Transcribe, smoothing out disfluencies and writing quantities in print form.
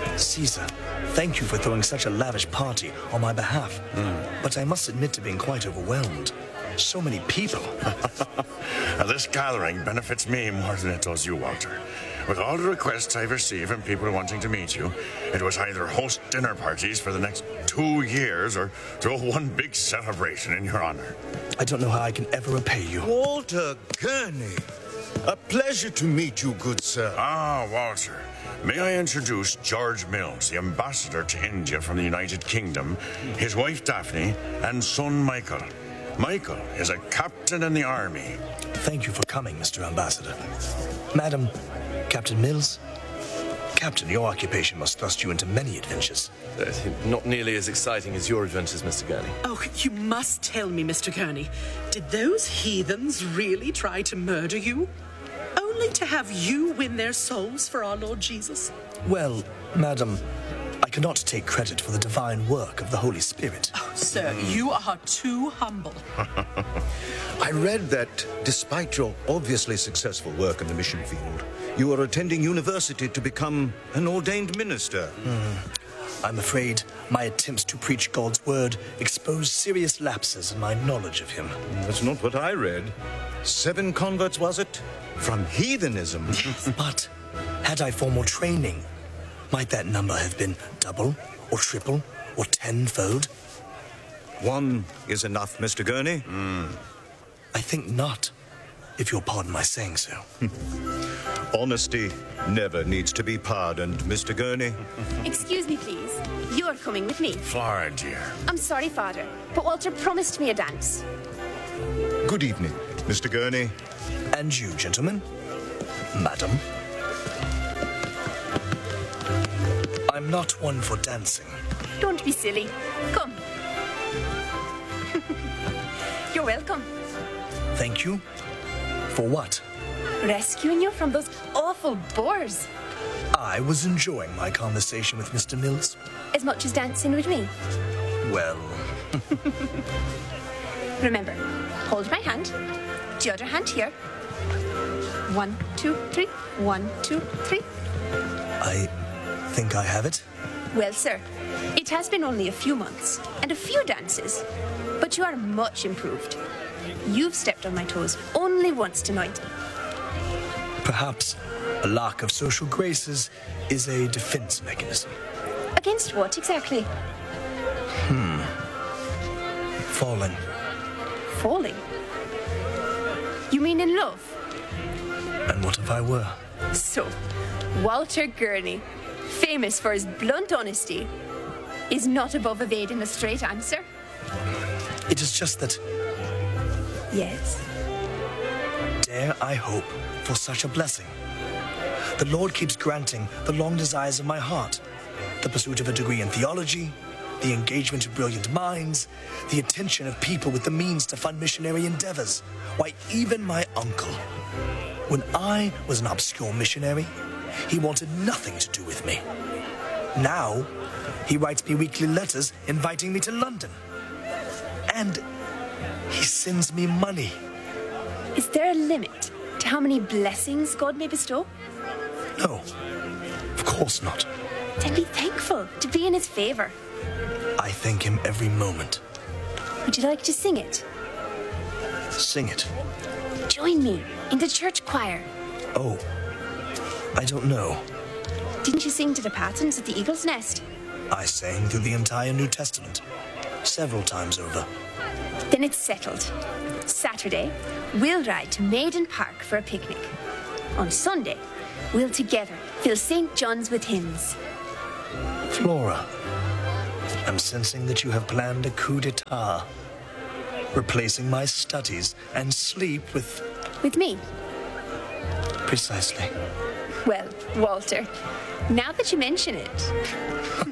Caesar, thank you for throwing such a lavish party on my behalf. But I must admit to being quite overwhelmed. So many people. This gathering benefits me more than it does you, Walter. With all the requests I've received from people wanting to meet you, it was either host dinner parties for the next 2 years or throw one big celebration in your honor. I don't know how I can ever repay you. Walter Gurney. A pleasure to meet you, good sir. Ah, Walter. May I introduce George Mills, the ambassador to India from the United Kingdom, his wife Daphne, and son Michael. Michael is a captain in the army. Thank you for coming, Mr. Ambassador. Madam, Captain Mills. Captain, your occupation must thrust you into many adventures. Not nearly as exciting as your adventures, Mr. Gurney. Oh, you must tell me, Mr. Gurney. Did those heathens really try to murder you? Only to have you win their souls for our Lord Jesus? Well, madam, I cannot take credit for the divine work of the Holy Spirit. Oh, sir, you are too humble. I read that despite your obviously successful work in the mission field, you are attending university to become an ordained minister. I'm afraid my attempts to preach God's word expose serious lapses in my knowledge of him. That's not what I read. 7 converts, was it? From heathenism. But had I formal training, might that number have been double or triple or 10-fold? 1 is enough, Mr. Gurney. I think not, if you'll pardon my saying so. Honesty never needs to be pardoned, Mr. Gurney. Excuse me, please. You're coming with me. Flora, dear. I'm sorry, Father, but Walter promised me a dance. Good evening, Mr. Gurney. And you, gentlemen? Madam? I'm not one for dancing. Don't be silly. Come. You're welcome. Thank you. For what? Rescuing you from those awful boars. I was enjoying my conversation with Mr. Mills. As much as dancing with me. Well, Remember, hold my hand. The other hand here. 1, 2, 3. 1, 2, 3. I think I have it. Well, sir, it has been only a few months and a few dances, but you are much improved. You've stepped on my toes only once tonight. Perhaps a lack of social graces is a defense mechanism. Against what exactly? Falling. Falling. You mean in love? And what if I were? So, Walter Gurney, famous for his blunt honesty, is not above evading a straight answer? It is just that, Yes. dare I hope for such a blessing. The Lord keeps granting the long desires of my heart. The pursuit of a degree in theology, the engagement of brilliant minds, the attention of people with the means to fund missionary endeavors. Why, even my uncle, when I was an obscure missionary, he wanted nothing to do with me. Now, he writes me weekly letters inviting me to London. And he sends me money. Is there a limit to how many blessings God may bestow? No, of course not. Then be thankful to be in his favor. I thank him every moment. Would you like to sing it? Sing it. Join me in the church choir. Oh, I don't know. Didn't you sing to the patrons at the Eagle's Nest? I sang through the entire New Testament, several times over. Then it's settled. Saturday, we'll ride to Maiden Park for a picnic. On Sunday, we'll together fill St. John's with hymns. Flora, I'm sensing that you have planned a coup d'etat, replacing my studies and sleep with... With me? Precisely. Well, Walter, now that you mention it...